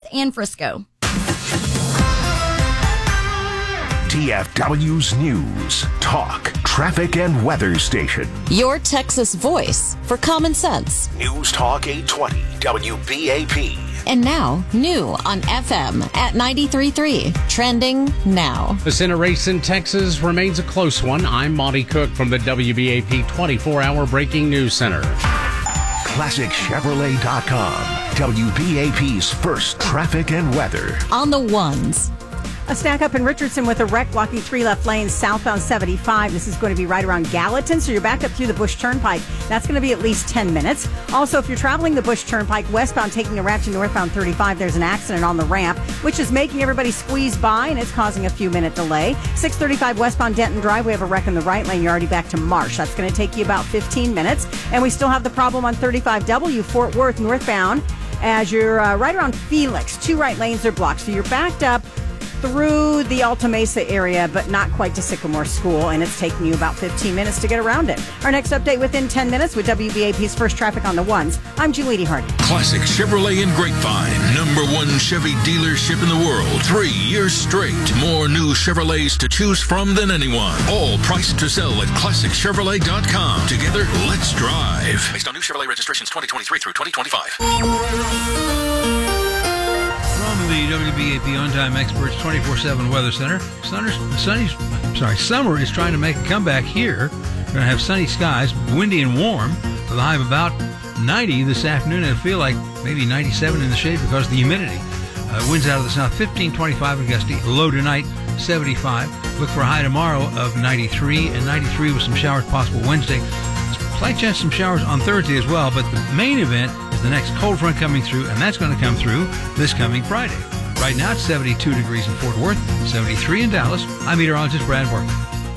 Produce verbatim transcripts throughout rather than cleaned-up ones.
and Frisco. D F W's News, Talk, Traffic, and Weather Station. Your Texas voice for common sense. News Talk eight twenty W B A P. And now, new on F M at ninety-three point three. Trending now. The Senate race in Texas remains a close one. I'm Monty Cook from the W B A P twenty-four hour Breaking News Center. Classic Chevrolet dot com, W B A P's first traffic and weather. On the ones. A stack up in Richardson with a wreck blocking three left lanes southbound seventy-five. This is going to be right around Gallatin, so you're back up through the Bush Turnpike. That's going to be at least ten minutes. Also, if you're traveling the Bush Turnpike westbound taking a ramp to northbound thirty-five, there's an accident on the ramp, which is making everybody squeeze by, and it's causing a few minute delay. six thirty-five westbound Denton Drive, we have a wreck in the right lane. You're already back to Marsh. That's going to take you about fifteen minutes. And we still have the problem on thirty-five W Fort Worth northbound as you're uh, right around Felix. Two right lanes are blocked, so you're backed up through the Alta Mesa area, but not quite to Sycamore School, and it's taking you about fifteen minutes to get around it. Our next update within ten minutes with W B A P's first traffic on the ones. I'm Julie Hardy. Classic Chevrolet in Grapevine, number one Chevy dealership in the world, three years straight. More new Chevrolets to choose from than anyone. All priced to sell at Classic Chevrolet dot com. Together, let's drive. Based on new Chevrolet registrations twenty twenty-three through twenty twenty-five. From the W B A P On Time Experts twenty-four seven Weather Center, Sunny, sunny, sorry, summer is trying to make a comeback here. We're going to have sunny skies, windy and warm, with a high of about ninety this afternoon. It'll feel like maybe ninety-seven in the shade because of the humidity. Uh, winds out of the south, fifteen, twenty-five and gusty. Low tonight, seventy-five. Look for a high tomorrow of ninety-three, and ninety-three with some showers possible Wednesday. Slight chance of some showers on Thursday as well, but the main event is the next cold front coming through, and that's going to come through this coming Friday. Right now it's seventy-two degrees in Fort Worth, seventy-three in Dallas. I'm meteorologist Brad Work.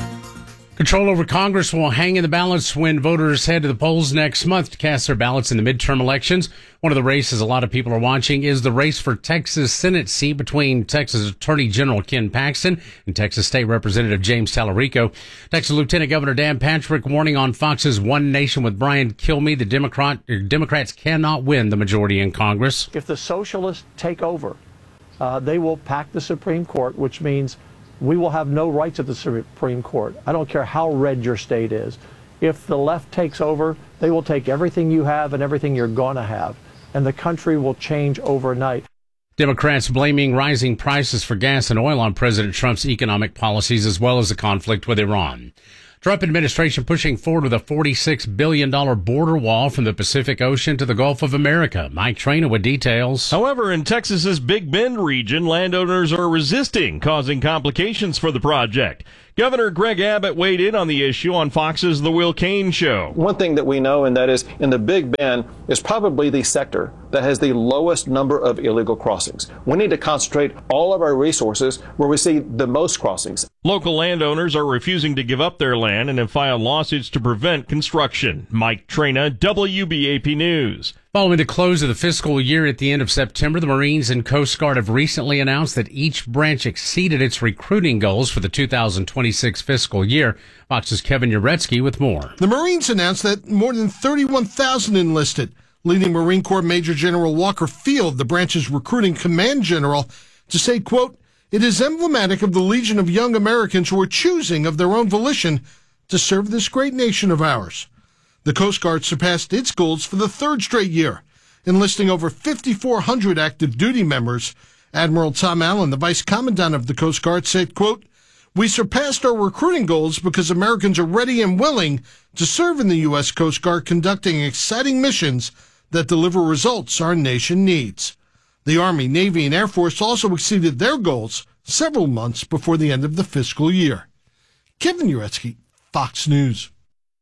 Control over Congress will hang in the balance when voters head to the polls next month to cast their ballots in the midterm elections. One of the races a lot of people are watching is the race for Texas Senate seat between Texas Attorney General Ken Paxton and Texas State Representative James Tallarico. Texas Lieutenant Governor Dan Patrick warning on Fox's One Nation with Brian Kilmeade the Democrat, Democrats cannot win the majority in Congress. If the socialists take over, uh, they will pack the Supreme Court, which means we will have no rights at the Supreme Court. I don't care how red your state is. If the left takes over, they will take everything you have and everything you're going to have, and the country will change overnight. Democrats blaming rising prices for gas and oil on President Trump's economic policies as well as the conflict with Iran. Trump administration pushing forward with a forty-six billion dollars border wall from the Pacific Ocean to the Gulf of America. Mike Traina with details. However, in Texas's Big Bend region, landowners are resisting, causing complications for the project. Governor Greg Abbott weighed in on the issue on Fox's The Will Cain Show. One thing that we know, and that is in the Big Bend, is probably the sector that has the lowest number of illegal crossings. We need to concentrate all of our resources where we see the most crossings. Local landowners are refusing to give up their land and have filed lawsuits to prevent construction. Mike Traina, W B A P News. Following the close of the fiscal year at the end of September, the Marines and Coast Guard have recently announced that each branch exceeded its recruiting goals for the two thousand twenty-six fiscal year. Fox's Kevin Uretsky with more. The Marines announced that more than thirty-one thousand enlisted, leading Marine Corps Major General Walker Field, the branch's recruiting command general, to say, quote, "It is emblematic of the legion of young Americans who are choosing of their own volition to serve this great nation of ours." The Coast Guard surpassed its goals for the third straight year, enlisting over fifty-four hundred active duty members. Admiral Tom Allen, the Vice Commandant of the Coast Guard, said, quote, "We surpassed our recruiting goals because Americans are ready and willing to serve in the U S Coast Guard, conducting exciting missions that deliver results our nation needs." The Army, Navy, and Air Force also exceeded their goals several months before the end of the fiscal year. Kevin Uretsky, Fox News.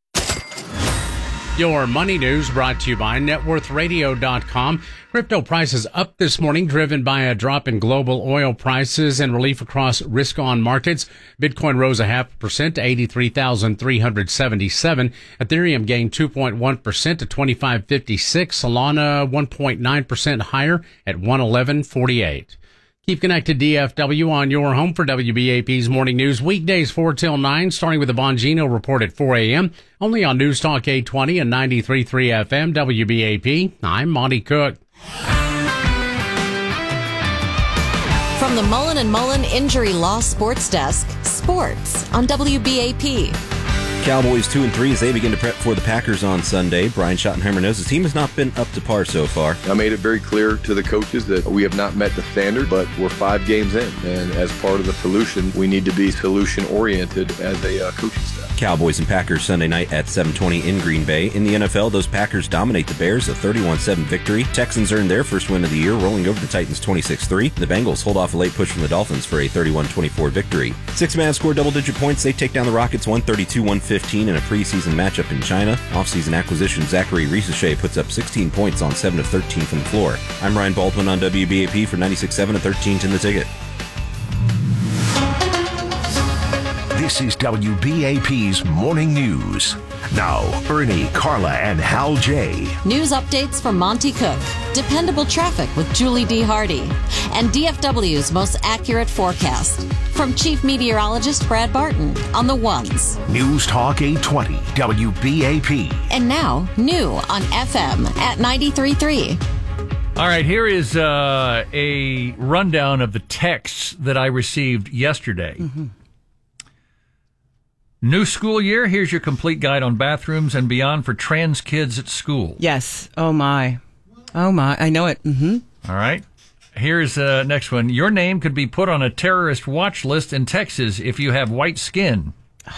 Your money news brought to you by net worth radio dot com. Crypto prices up this morning, driven by a drop in global oil prices and relief across risk-on markets. Bitcoin rose a half percent to eighty-three thousand three hundred seventy-seven. Ethereum gained two point one percent to twenty-five fifty-six. Solana one point nine percent higher at one eleven forty-eight. Keep connected D F W on your home for W B A P's Morning News. Weekdays four till nine, starting with the Bongino Report at four a.m. Only on News Talk eight twenty and ninety-three point three F M W B A P. I'm Monty Cook. From the Mullen and Mullen Injury Law Sports Desk, sports on W B A P. Cowboys two and three as they begin to prep for the Packers on Sunday. Brian Schottenheimer knows his team has not been up to par so far. I made it very clear to the coaches that we have not met the standard, but we're five games in, and as part of the solution, we need to be solution-oriented as a uh, coaching staff. Cowboys and Packers Sunday night at seven twenty in Green Bay. In the N F L, those Packers dominate the Bears, a thirty-one seven victory. Texans earned their first win of the year, rolling over the Titans twenty-six three. The Bengals hold off a late push from the Dolphins for a thirty-one twenty-four victory. Six men scored double-digit points. They take down the Rockets one thirty-two one fifteen in a preseason matchup in China. Offseason acquisition Zachary Risache puts up sixteen points on seven of thirteen from the floor. I'm Ryan Baldwin on W B A P for ninety-six seven and thirteen in the Ticket. This is W B A P's Morning News. Now, Ernie, Carla, and Hal J. News updates from Monty Cook, dependable traffic with Julie D. Hardy, and D F W's most accurate forecast. From Chief Meteorologist Brad Barton on the ones. News Talk eight twenty, W B A P. And now, new on F M at ninety-three point three. All right, here is uh, a rundown of the texts that I received yesterday. Mm-hmm. New school year, here's your complete guide on bathrooms and beyond for trans kids at school. Yes. Oh, my. Oh, my. I know it. Mm-hmm. All right. Here's the uh, next one. Your name could be put on a terrorist watch list in Texas if you have white skin.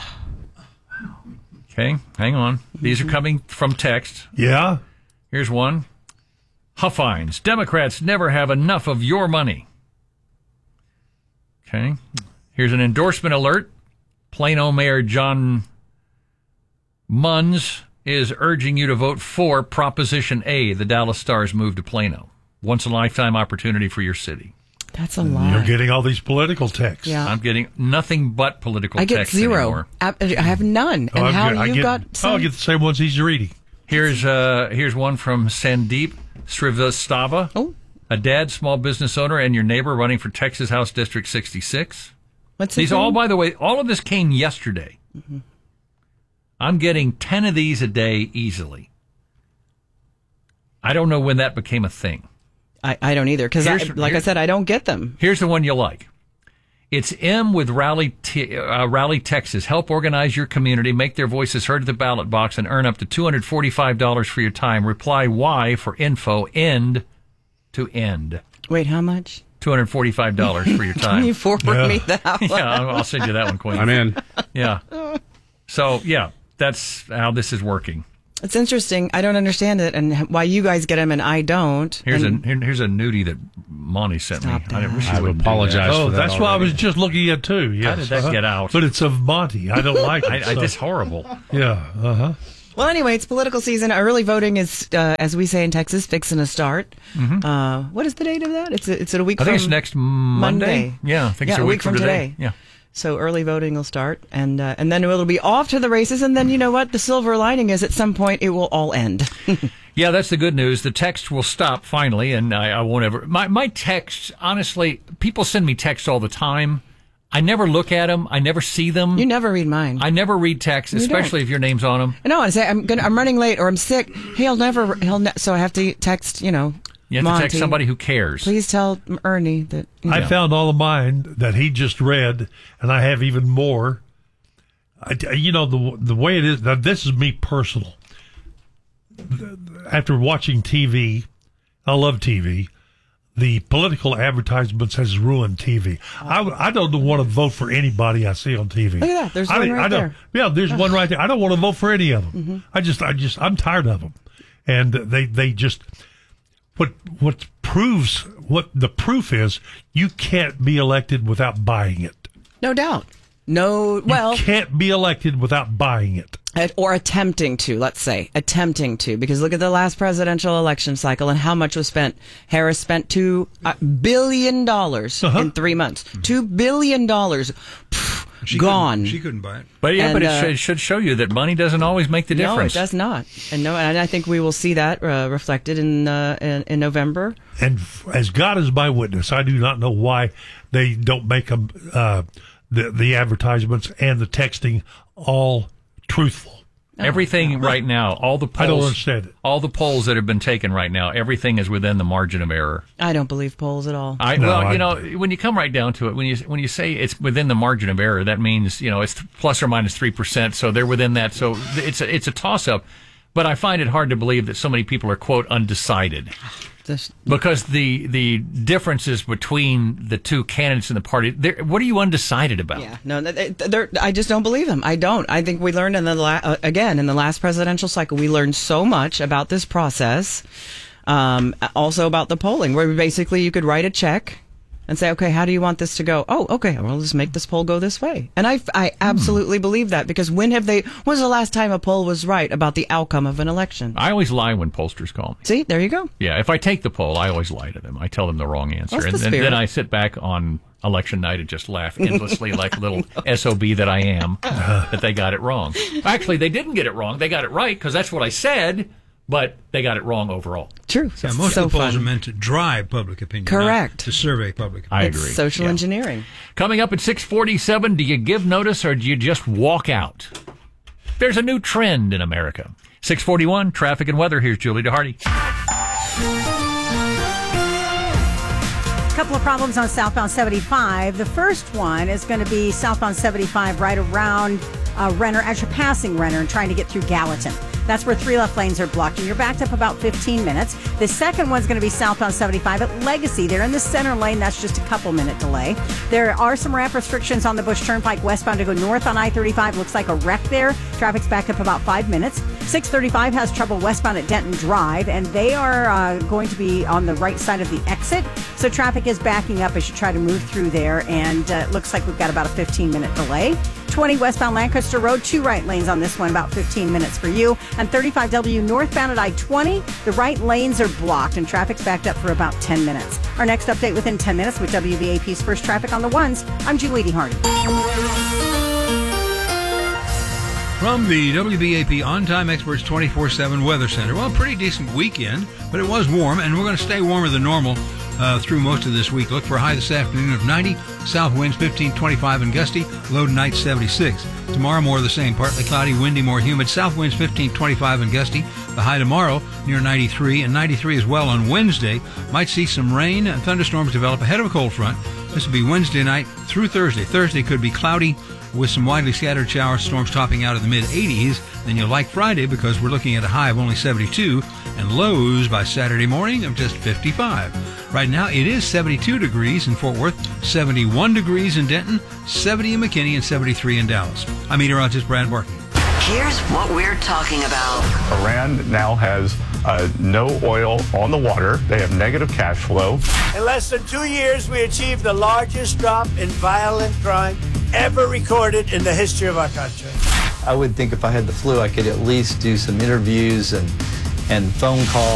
Okay, hang on. These are coming from text. Yeah. Here's one. Huffines. Democrats never have enough of your money. Okay. Here's an endorsement alert. Plano Mayor John Munz is urging you to vote for Proposition A, the Dallas Stars move to Plano. Once-in-a-lifetime opportunity for your city. That's a lot. You're getting all these political texts. Yeah. I'm getting nothing but political I get texts zero. anymore. I I have none. Oh, and how I you get, got some? Oh, I get the same ones he's reading. Here's uh here's one from Sandeep Srivastava. Oh. A dad, small business owner, and your neighbor running for Texas House District sixty-six. What's These name? all, by the way, all of this came yesterday. Mm-hmm. I'm getting ten of these a day easily. I don't know when that became a thing. I, I don't either, because like I said, I don't get them. Here's the one you like. It's M with Raleigh, T- uh, Raleigh, Texas. Help organize your community, make their voices heard at the ballot box, and earn up to two hundred forty-five dollars for your time. Reply Y for info, end to end. Wait, how much? two hundred forty-five dollars for your time. Can you forward yeah. me that one? Yeah, I'll send you that one, Queen. I'm in. Yeah. So, yeah, that's how this is working. It's interesting. I don't understand it, and why you guys get them and I don't. Here's and a here, here's a nudie that Monty sent me. Stop I, wish I would apologize. Oh, for that that's already. what I was just looking at too. Yes. How did that uh-huh. get out? But it's of Monty. I don't like it. I, I, so. it's horrible. Yeah. Uh huh. Well, anyway, it's political season. Early voting is, uh, as we say in Texas, fixing to start. Mm-hmm. Uh, what is the date of that? It's a, it's a week I from think it's next Monday. Monday. Yeah, I think yeah, it's a week, from today. today. Yeah. So early voting will start, and uh, and then it'll be off to the races. And then you know what? The silver lining is at some point it will all end. Yeah, that's the good news. The text will stop finally, and I, I won't ever. My my texts, honestly, people send me texts all the time. I never look at them. I never see them. You never read mine. I never read texts, You especially don't. if your name's on them. No, I say I'm gonna, I'm running late or I'm sick. He'll never. He'll ne- so I have to text. You know, You have Monty, to text somebody who cares. Please tell Ernie that. You know. I found all of mine that he just read, and I have even more. I, you know, the the way it is, now this is me personal. After watching T V, I love T V. The political advertisements has ruined T V. I, I don't want to vote for anybody I see on T V. Look at that. There's I, one right I don't, there. Yeah, there's one right there. I don't want to vote for any of them. Mm-hmm. I just, I just, I'm tired of them. And they, they just, what, what proves, what the proof is, you can't be elected without buying it. No doubt. No, well, you can't be elected without buying it. Or attempting to, let's say, attempting to, because look at the last presidential election cycle and how much was spent. Harris spent two uh, billion dollars uh-huh. in three months. Two billion dollars she gone. Couldn't, she couldn't buy it. But yeah, And, but it, uh, sh- it should show you that money doesn't always make the difference. No, it does not. And no, and I think we will see that uh, reflected in, uh, in in November. And f- as God is my witness, I do not know why they don't make them uh, the the advertisements and the texting all truthful. Everything right now, all the polls, I don't understand it. All the polls that have been taken right now, everything is within the margin of error. I don't believe polls at all. I, No, well, I- you know, when you come right down to it, when you when you say it's within the margin of error, that means you know it's plus or minus three percent. So they're within that. So it's a, it's a toss up. But I find it hard to believe that so many people are quote undecided. This- Because the the differences between the two candidates in the party, they're- what are you undecided about? Yeah, no, they- they're, I just don't believe them. I don't. I think we learned in the la- uh, again in the last presidential cycle, we learned so much about this process. Um, also about the polling, where basically you could write a check and say, okay, how do you want this to go? Oh, okay, well, let's make this poll go this way. And I, I absolutely Hmm. believe that, because when have they? When was the last time a poll was right about the outcome of an election? I always lie when pollsters call me. See, there you go. Yeah, if I take the poll, I always lie to them. I tell them the wrong answer. That's the and, and spirit. then I sit back on election night and just laugh endlessly like a little S O B that I am that they got it wrong. Actually, they didn't get it wrong. They got it right because that's what I said, but they got it wrong overall. True. Yeah, most so of the polls fun. are meant to drive public opinion. Correct. Not to survey public I opinion. agree. It's social Yeah. engineering. Coming up at six forty-seven, do you give notice or do you just walk out? There's a new trend in America. six forty-one, traffic and weather. Here's Julie DeHardy. A couple of problems on southbound seventy-five. The first one is going to be southbound seventy-five right around uh, Renner, as you're passing Renner and trying to get through Gallatin. That's where three left lanes are blocked, and you're backed up about fifteen minutes. The second one's going to be southbound seventy-five at Legacy. They're in the center lane. That's just a couple minute delay. There are some ramp restrictions on the Bush Turnpike westbound to go north on I thirty-five. Looks like a wreck there. Traffic's backed up about five minutes. six thirty-five has trouble westbound at Denton Drive, and they are uh, going to be on the right side of the exit. So traffic is backing up as you try to move through there, and uh, it looks like we've got about a fifteen minute delay. twenty westbound Lancaster Road, two right lanes on this one, about fifteen minutes for you. And thirty-five W northbound at I twenty, the right lanes are blocked and traffic's backed up for about ten minutes. Our next update within ten minutes with W B A P's First Traffic on the Ones. I'm Julie DeHardy. From the W B A P On-Time Experts twenty-four seven Weather Center. Well, a pretty decent weekend, but it was warm, and we're going to stay warmer than normal uh, through most of this week. Look for a high this afternoon of ninety, south winds fifteen, twenty-five, and gusty, low tonight seventy-six. Tomorrow, more of the same, partly cloudy, windy, more humid, south winds fifteen, twenty-five, and gusty. The high tomorrow near ninety-three, and ninety-three as well on Wednesday. Might see some rain and thunderstorms develop ahead of a cold front. This will be Wednesday night through Thursday. Thursday could be cloudy with some widely scattered showers, storms topping out in the mid eighties. Then you'll like Friday because we're looking at a high of only seventy-two and lows by Saturday morning of just fifty-five. Right now it is seventy-two degrees in Fort Worth, seventy-one degrees in Denton, seventy in McKinney, and seventy-three in Dallas. I'm meteorologist Brad Barton. Here's what we're talking about. Iran now has uh, no oil on the water. They have negative cash flow. In less than two years, we achieved the largest drop in violent crime ever recorded in the history of our country. I would think if I had the flu, I could at least do some interviews and, and phone calls.